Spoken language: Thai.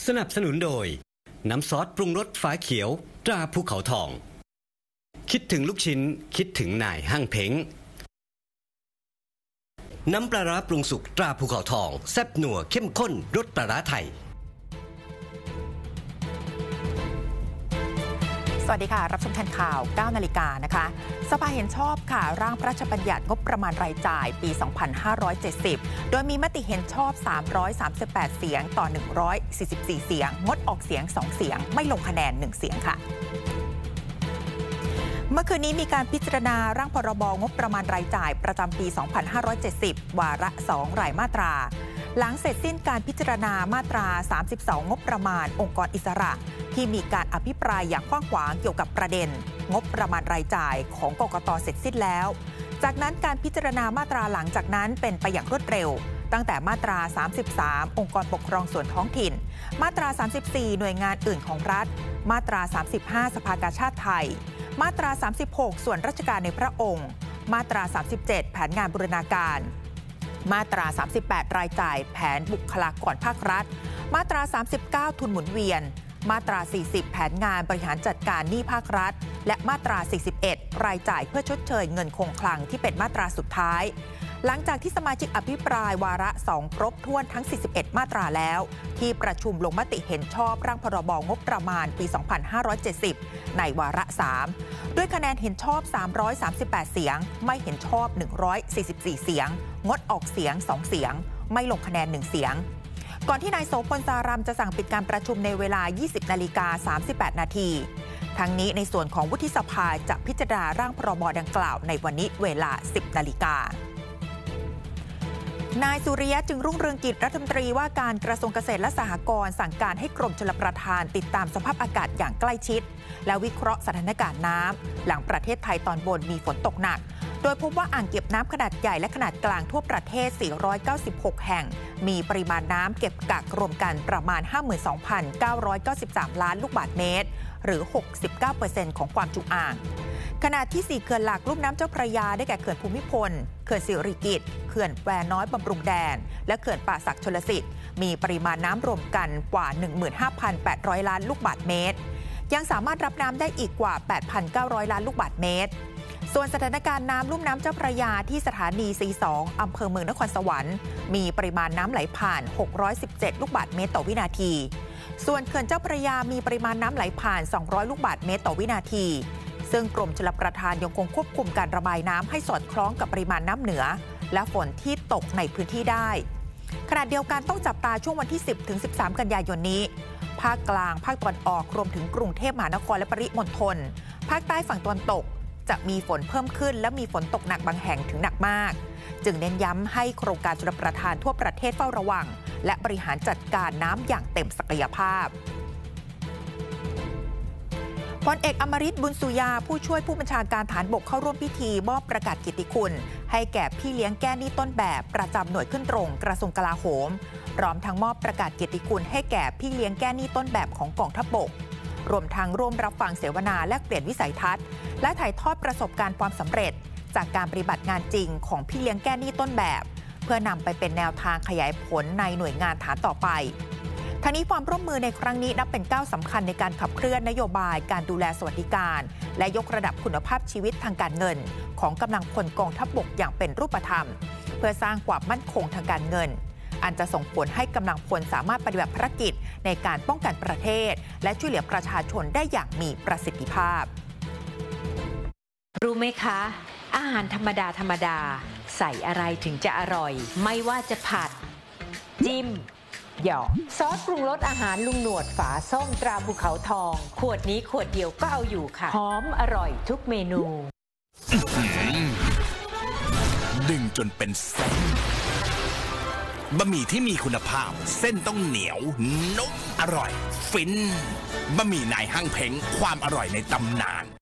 สนับสนุนโดยน้ำซอสปรุงรสฟ้าเขียวตราภูเขาทองคิดถึงลูกชิ้นคิดถึงนายห้างเพ้งน้ำปลาร้าปรุงสุกตราภูเขาทองแซ่บนัวเข้มข้นรสปลาร้าไทยสวัสดีค่ะรับชมทันข่าว 9 นาฬิกานะคะสภาเห็นชอบค่ะร่างพระราชบัญญัติงบประมาณรายจ่ายปี 2570 โดยมีมติเห็นชอบ 338 เสียงต่อ 144 เสียงงดออกเสียง 2 เสียงไม่ลงคะแนน 1 เสียงค่ะเมื่อคืนนี้มีการพิจารณาร่างพรบงบประมาณรายจ่ายประจำปี 2570 วาระ 2 รายมาตราหลังเสร็จสิ้นการพิจารณามาตรา 32 งบประมาณองค์กรอิสระที่มีการอภิปรายอย่างกว้างขวางเกี่ยวกับประเด็นงบประมาณรายจ่ายของกกต.เสร็จสิ้นแล้วจากนั้นการพิจารณามาตราหลังจากนั้นเป็นไปอย่างรวดเร็วตั้งแต่มาตรา 33 องค์กรปกครองส่วนท้องถิ่นมาตรา 34 หน่วยงานอื่นของรัฐมาตรา 35 สภากาชาดไทยมาตรา 36 ส่วนราชการในพระองค์มาตรา 37 แผนงานบูรณาการมาตรา 38 รายจ่ายแผนบุคลากรภาครัฐมาตรา 39 ทุนหมุนเวียนมาตรา 40 แผนงานบริหารจัดการหนี้ภาครัฐและมาตรา 41 รายจ่ายเพื่อชดเชยเงินคงคลังที่เป็นมาตราสุดท้ายหลังจากที่สมาชิกอภิปรายวาระ 2 ครบถ้วนทั้ง 41 มาตราแล้วที่ประชุมลงมติเห็นชอบร่างพรบงบประมาณปี 2570 ในวาระ 3 ด้วยคะแนนเห็นชอบ 338 เสียงไม่เห็นชอบ 144 เสียงงดออกเสียง 2 เสียงไม่ลงคะแนน 1 เสียงก่อนที่นายโสพลสารัมจะสั่งปิดการประชุมในเวลา 20:38 นาทีทั้งนี้ในส่วนของวุฒิสภาจะพิจารณาร่างพรบดังกล่าวในวันนี้เวลา 10 นาฬิกานายสุริยะจึงรุ่งเรืองกิจรัฐมนตรีว่าการกระทรวงเกษตรและสหกรณ์สั่งการให้กรมชลประทานติดตามสภาพอากาศอย่างใกล้ชิดและวิเคราะห์สถานการณ์น้ำหลังประเทศไทยตอนบนมีฝนตกหนักโดยพบว่าอ่างเก็บน้ำขนาดใหญ่และขนาดกลางทั่วประเทศ 496 แห่งมีปริมาณน้ำเก็บกักรวมกันประมาณ 52,993 ล้านลูกบาศก์เมตรหรือ 69% ของความจุอ่างขณะที่4เขื่อนหลักลุ่มน้ำเจ้าพระยาได้แก่เขื่อนภูมิพลเขื่อนสิริกิติ์เขื่อนแควน้อยบำรุงแดนและเขื่อนป่าสักชลสิทธิ์มีปริมาณน้ำรวมกันกว่า 15,800 ล้านลูกบาศก์เมตรยังสามารถรับน้ำได้อีกกว่า 8,900 ล้านลูกบาศก์เมตรส่วนสถานการณ์น้ำลุ่มน้ำเจ้าพระยาที่สถานีC2อำเภอเมืองนครสวรรค์มีปริมาณน้ำไหลผ่าน617ลูกบาศก์เมตรต่อวินาทีส่วนเขื่อนเจ้าพระยามีปริมาณน้ำไหลผ่าน200ลูกบาศก์เมตรต่อวินาทีซึ่งกรมชลประทานยังคงควบคุมการระบายน้ำให้สอดคล้องกับปริมาณน้ำเหนือและฝนที่ตกในพื้นที่ได้ขณะเดียวกันต้องจับตาช่วงวันที่ 10-13 กันยายนนี้ภาคกลางภาคตะวันออกรวมถึงกรุงเทพมหานครและปริมณฑลภาคใต้ฝั่งตะวันตกจะมีฝนเพิ่มขึ้นและมีฝนตกหนักบางแห่งถึงหนักมากจึงเน้นย้ำให้โครงการชลประทานทั่วประเทศเฝ้าระวังและบริหารจัดการน้ำอย่างเต็มศักยภาพพลเอกอมฤต บุญสุยาผู้ช่วยผู้บัญชาการฐานบกเข้าร่วมพิธีมอบประกาศเกียรติคุณให้แก่พี่เลี้ยงแก้หนี้ต้นแบบประจำหน่วยขึ้นตรงกระทรวงกลาโหมพร้อมทั้งมอบประกาศเกียรติคุณให้แก่พี่เลี้ยงแก้หนี้ต้นแบบของกองทัพบกรวมทั้งร่วมรับฟังเสวนาแลกเปลี่ยนวิสัยทัศน์และถ่ายทอดประสบการณ์ความสำเร็จจากการปฏิบัติงานจริงของพี่เลี้ยงแก้หนี้ต้นแบบเพื่อนำไปเป็นแนวทางขยายผลในหน่วยงานฐานต่อไปทั้งนี้ความร่วมมือในครั้งนี้นับเป็นก้าวสำคัญในการขับเคลื่อนนโยบายการดูแลสวัสดิการและยกระดับคุณภาพชีวิตทางการเงินของกำลังพลกองทัพบกอย่างเป็นรูปธรรมเพื่อสร้างความมั่นคงทางการเงินอันจะส่งผลให้กำลังพลสามารถปฏิบัติภารกิจในการป้องกันประเทศและช่วยเหลือประชาชนได้อย่างมีประสิทธิภาพรู้ไหมคะอาหารธรรมดาใส่อะไรถึงจะอร่อยไม่ว่าจะผัดจิ้มหยอกซอสปรุงรสอาหารลุงหนวดฝาส้มตราภูเขาทองขวดนี้ขวดเดียวก็เอาอยู่ค่ะหอมอร่อยทุกเมนูดึงจนเป็นเส้นบะหมี่ที่มีคุณภาพเส้นต้องเหนียวนุ่มอร่อยฟินบะหมี่นายห้างเพ้งความอร่อยในตำนาน